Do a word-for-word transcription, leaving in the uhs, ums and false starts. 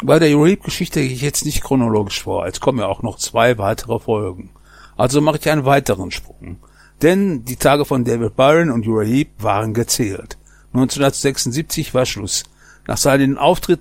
Bei der Uriah Heep-Geschichte gehe ich jetzt nicht chronologisch vor, es kommen ja auch noch zwei weitere Folgen. Also mache ich einen weiteren Sprung. Denn die Tage von David Byron und Uriah Heep waren gezählt. neunzehnhundertsechsundsiebzig war Schluss. Nach seinen Auftritten